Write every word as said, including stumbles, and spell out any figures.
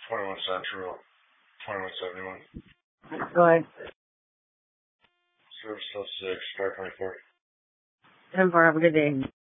twenty-one Central, twenty-one seventy-one. Go ahead. Service till six, five twenty-four. ten four, have a good day.